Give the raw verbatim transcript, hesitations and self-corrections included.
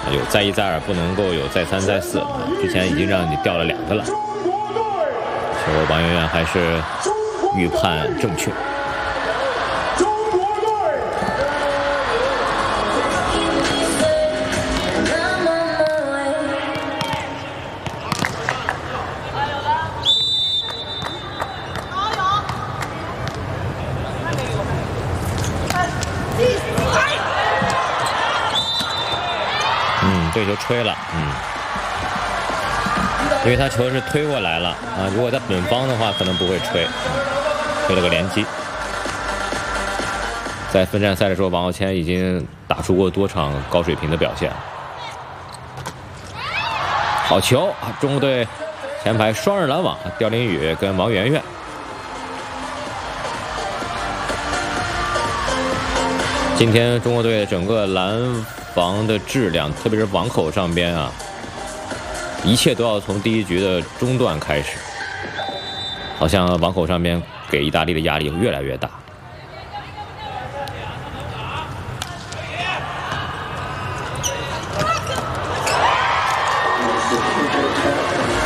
有再一再二，不能够有再三再四。之前已经让你掉了两个了，球王媛媛还是预判正确。这球吹了，嗯，因为他球是推过来了啊。如果在本方的话，可能不会吹，吹了个连击。在分站赛的时候，王皓谦已经打出过多场高水平的表现。好球啊！中国队前排双人拦网，刁琳宇跟王媛媛。今天中国队整个拦防的质量，特别是网口上边啊，一切都要从第一局的中段开始。好像网口上边给意大利的压力越来越大。